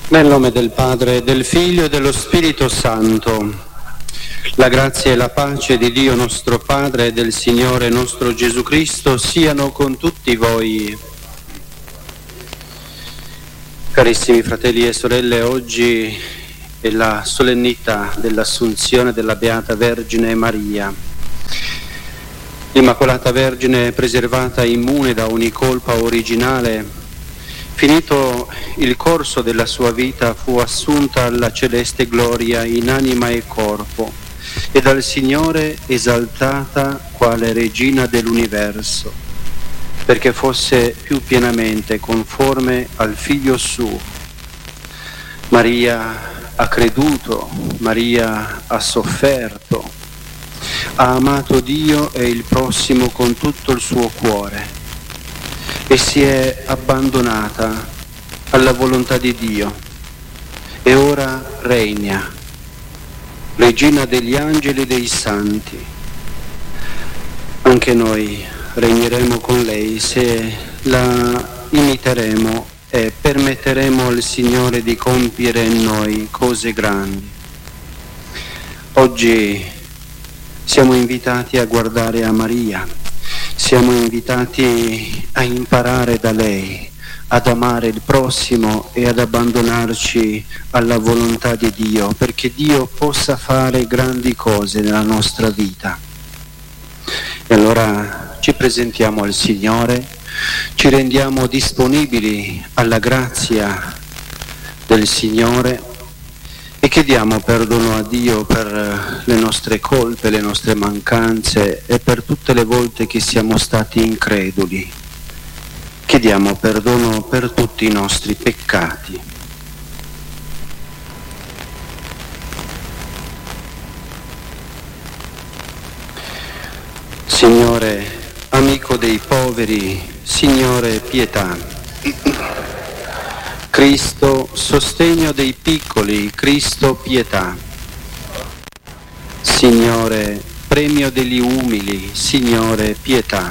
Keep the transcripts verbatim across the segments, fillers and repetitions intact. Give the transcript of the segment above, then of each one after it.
Nel nome del Padre, del Figlio e dello Spirito Santo, la grazia e la pace di Dio nostro Padre e del Signore nostro Gesù Cristo siano con tutti voi. Carissimi fratelli e sorelle, oggi è la solennità dell'Assunzione della Beata Vergine Maria. L'Immacolata Vergine, preservata immune da ogni colpa originale, finito il corso della sua vita, fu assunta alla celeste gloria in anima e corpo e dal Signore esaltata quale regina dell'universo, perché fosse più pienamente conforme al Figlio suo. Maria ha creduto, Maria ha sofferto, ha amato Dio e il prossimo con tutto il suo cuore e si è abbandonata alla volontà di Dio e ora regna, regina degli angeli e dei santi. Anche noi regneremo con lei se la imiteremo e permetteremo al Signore di compiere in noi cose grandi. Oggi siamo invitati a guardare a Maria. Siamo invitati a imparare da lei, ad amare il prossimo e ad abbandonarci alla volontà di Dio, perché Dio possa fare grandi cose nella nostra vita. E allora ci presentiamo al Signore, ci rendiamo disponibili alla grazia del Signore e chiediamo perdono a Dio per le nostre colpe, le nostre mancanze e per tutte le volte che siamo stati increduli. Chiediamo perdono per tutti i nostri peccati. Signore, amico dei poveri, Signore, pietà. Cristo, sostegno dei piccoli, Cristo, pietà. Signore, premio degli umili, Signore, pietà.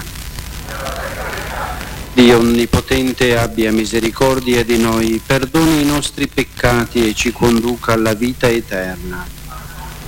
Dio Onnipotente abbia misericordia di noi, perdoni i nostri peccati e ci conduca alla vita eterna.